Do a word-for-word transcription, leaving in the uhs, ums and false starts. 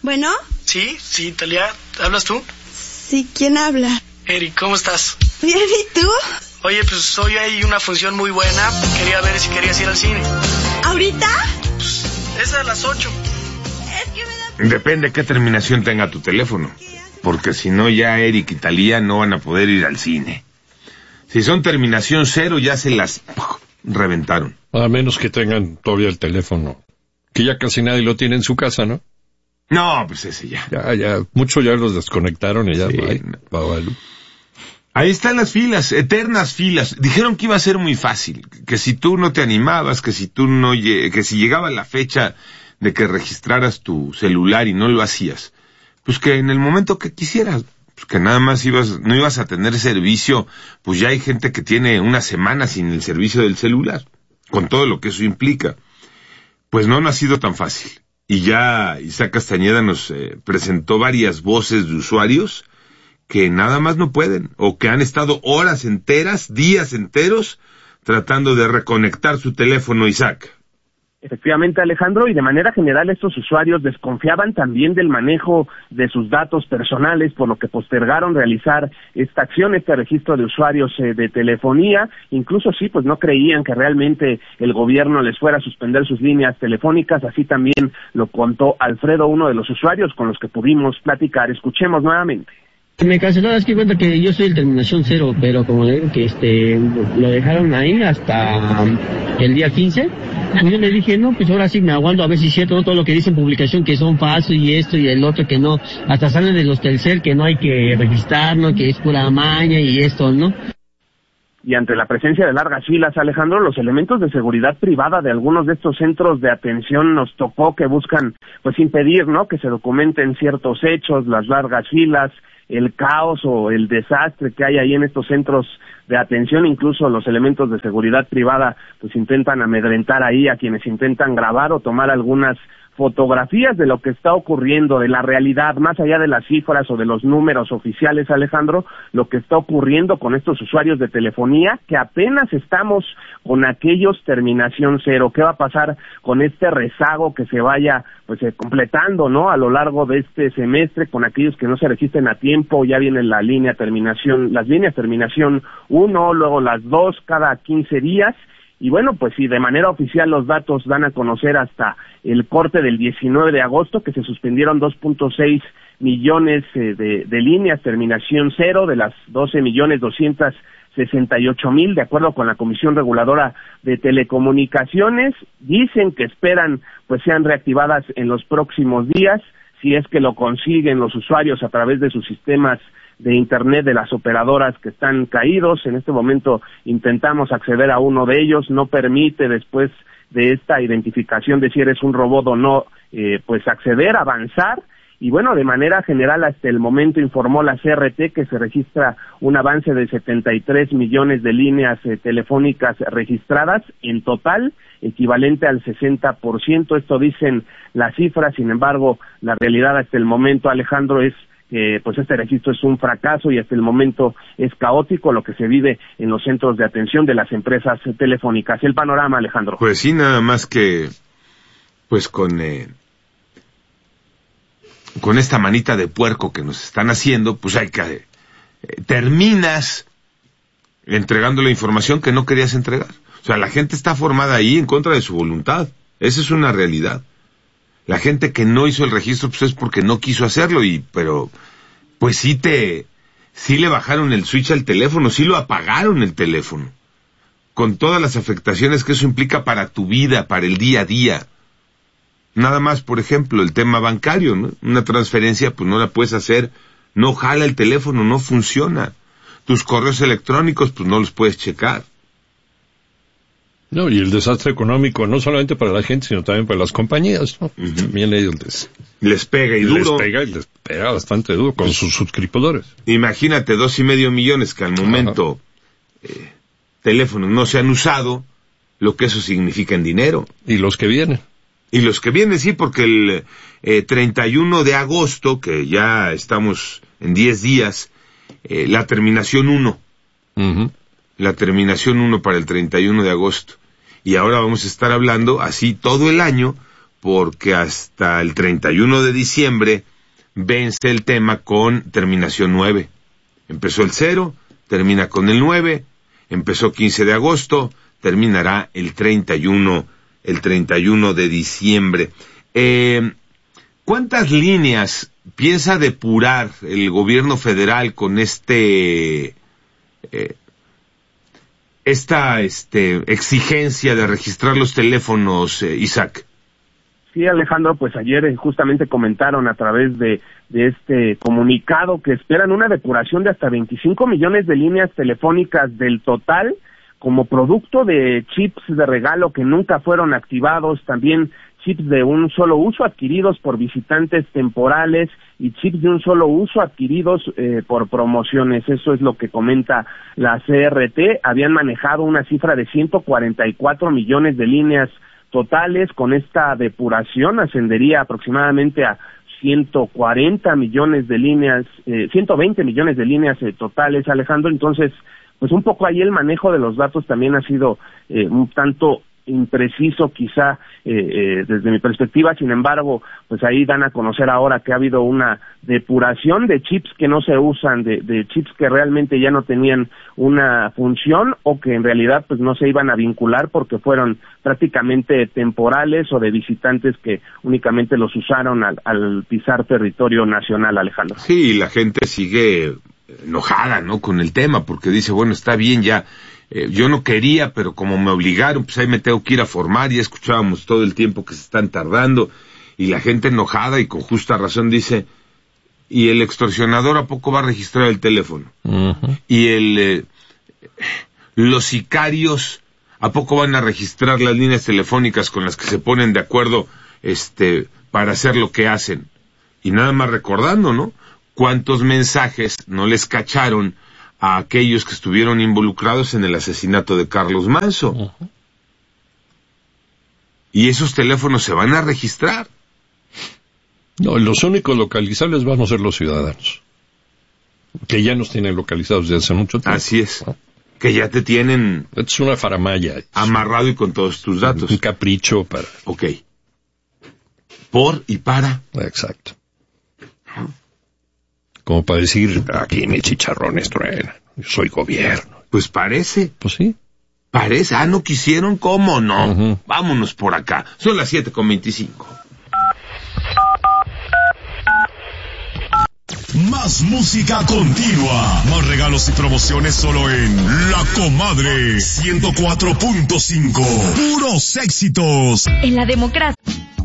¿Bueno? Sí, sí, Talia, ¿hablas tú? Sí, ¿quién habla? Eric, ¿cómo estás? Bien, ¿y tú? Oye, pues hoy hay una función muy buena. Quería ver si querías ir al cine. ¿Ahorita? Pues es a las ocho. Es que me da... Depende qué terminación tenga tu teléfono, porque si no ya Eric y Talía no van a poder ir al cine. Si son terminación cero ya se las reventaron. A menos que tengan todavía el teléfono, que ya casi nadie lo tiene en su casa, ¿no? No, pues ese ya. Ya, ya, muchos ya los desconectaron y ya, Sí, bye, no. bye, bye. Ahí están las filas, eternas filas. Dijeron que iba a ser muy fácil, que si tú no te animabas, que si tú no, que si llegaba la fecha de que registraras tu celular y no lo hacías, pues que en el momento que quisieras, pues que nada más ibas, no ibas a tener servicio, pues ya hay gente que tiene una semana sin el servicio del celular, con todo lo que eso implica. Pues no, no ha sido tan fácil. Y ya Isaac Castañeda nos eh, presentó varias voces de usuarios que nada más no pueden, o que han estado horas enteras, días enteros, tratando de reconectar su teléfono, Isaac. Efectivamente, Alejandro, y de manera general estos usuarios desconfiaban también del manejo de sus datos personales, por lo que postergaron realizar esta acción, este registro de usuarios eh, de telefonía. Incluso sí, pues no creían que realmente el gobierno les fuera a suspender sus líneas telefónicas. Así también lo contó Alfredo, uno de los usuarios con los que pudimos platicar. Escuchemos nuevamente. Me canceló, es que cuenta que yo soy el terminación cero, pero como le digo que este lo dejaron ahí hasta el día quince, pues yo le dije, no, pues ahora sí me aguanto a ver si es cierto, ¿no? Todo lo que dice en publicación que son falsos y esto y el otro que no, hasta salen de los Telcel que no hay que registrarnos, que es pura maña y esto, ¿no? Y ante la presencia de largas filas, Alejandro, los elementos de seguridad privada de algunos de estos centros de atención nos tocó que buscan, pues, impedir, ¿no?, que se documenten ciertos hechos, las largas filas, el caos o el desastre que hay ahí en estos centros de atención. Incluso los elementos de seguridad privada pues intentan amedrentar ahí a quienes intentan grabar o tomar algunas fotografías de lo que está ocurriendo, de la realidad, más allá de las cifras o de los números oficiales, Alejandro, lo que está ocurriendo con estos usuarios de telefonía, que apenas estamos con aquellos terminación cero. ¿Qué va a pasar con este rezago que se vaya pues eh, completando, ¿no?, a lo largo de este semestre, con aquellos que no se registren a tiempo? Ya viene la línea terminación, las líneas terminación uno, luego las dos cada quince días. Y bueno, pues sí, de manera oficial los datos dan a conocer hasta el corte del diecinueve de agosto que se suspendieron dos punto seis millones eh, de, de líneas terminación cero de las doce millones doscientos sesenta y ocho mil, de acuerdo con la Comisión Reguladora de Telecomunicaciones. Dicen que esperan pues sean reactivadas en los próximos días, si es que lo consiguen los usuarios a través de sus sistemas de internet de las operadoras que están caídos. En este momento intentamos acceder a uno de ellos, no permite después de esta identificación de si eres un robot o no, eh, pues acceder, avanzar. Y bueno, de manera general hasta el momento informó la C R T que se registra un avance de setenta y tres millones de líneas eh, telefónicas registradas en total, equivalente al sesenta por ciento. Esto dicen las cifras. Sin embargo, la realidad hasta el momento, Alejandro, es que pues este registro es un fracaso y hasta el momento es caótico lo que se vive en los centros de atención de las empresas telefónicas. El panorama, Alejandro. Pues sí, nada más que pues con eh, con esta manita de puerco que nos están haciendo, pues hay que eh, terminas entregando la información que no querías entregar. O sea, la gente está formada ahí en contra de su voluntad. Esa es una realidad. La gente que no hizo el registro pues es porque no quiso hacerlo, y pero pues sí te sí le bajaron el switch al teléfono, sí lo apagaron el teléfono, con todas las afectaciones que eso implica para tu vida, para el día a día. Nada más, por ejemplo, el tema bancario, ¿no? Una transferencia pues no la puedes hacer, no jala el teléfono, no funciona. Tus correos electrónicos pues no los puedes checar. No, y el desastre económico, no solamente para la gente, sino también para las compañías, ¿no? Uh-huh. También ellos les, les pega y duro. Les pega y les pega bastante duro con sus suscriptores. Imagínate, dos y medio millones que al momento eh, teléfonos no se han usado, lo que eso significa en dinero. Y los que vienen. Y los que vienen, sí, porque el eh, treinta y uno de agosto, que ya estamos en diez días, eh, la terminación uno. Uh-huh. La terminación uno para el treinta y uno de agosto. Y ahora vamos a estar hablando así todo el año, porque hasta el treinta y uno de diciembre vence el tema con terminación nueve. Empezó el cero, termina con el nueve, empezó quince de agosto, terminará el treinta y uno, el treinta y uno de diciembre. Eh, ¿Cuántas líneas piensa depurar el gobierno federal con este eh, esta este exigencia de registrar los teléfonos, eh, Isaac? Sí, Alejandro, pues ayer eh, justamente comentaron a través de, de este comunicado que esperan una depuración de hasta veinticinco millones de líneas telefónicas del total como producto de chips de regalo que nunca fueron activados, también chips de un solo uso adquiridos por visitantes temporales y chips de un solo uso adquiridos eh, por promociones. Eso es lo que comenta la C R T. Habían manejado una cifra de ciento cuarenta y cuatro millones de líneas totales. Con esta depuración ascendería aproximadamente a ciento cuarenta millones de líneas, eh, ciento veinte millones de líneas eh, totales, Alejandro. Entonces, pues un poco ahí el manejo de los datos también ha sido eh, un tanto impreciso quizá eh, eh, desde mi perspectiva. Sin embargo, pues ahí dan a conocer ahora que ha habido una depuración de chips que no se usan, de, de chips que realmente ya no tenían una función o que en realidad pues no se iban a vincular porque fueron prácticamente temporales o de visitantes que únicamente los usaron al, al pisar territorio nacional, Alejandro. Sí, la gente sigue enojada, ¿no?, con el tema, porque dice, bueno, está bien ya, Eh, yo no quería, pero como me obligaron, pues ahí me tengo que ir a formar. Ya escuchábamos todo el tiempo que se están tardando, y la gente enojada y con justa razón dice, ¿y el extorsionador a poco va a registrar el teléfono? Uh-huh. Y el eh, los sicarios a poco van a registrar las líneas telefónicas con las que se ponen de acuerdo este para hacer lo que hacen. Y nada más recordando, ¿no?, cuántos mensajes no les cacharon a aquellos que estuvieron involucrados en el asesinato de Carlos Manso. Uh-huh. Y esos teléfonos se van a registrar. No, los únicos localizables van a ser los ciudadanos, que ya nos tienen localizados desde hace mucho tiempo. Así es, ¿no?, que ya te tienen... Es una faramalla. Amarrado y con todos tus datos. Un capricho para... Ok. Por y para. Exacto. Como para decir, aquí mis chicharrones truenan, yo soy gobierno. Pues parece. Pues sí. Parece. Ah, ¿no quisieron? ¿Cómo no? Uh-huh. Vámonos por acá. Son las siete con veinticinco. Más música continua. Más regalos y promociones solo en La Comadre ciento cuatro punto cinco. Puros éxitos. En la democracia.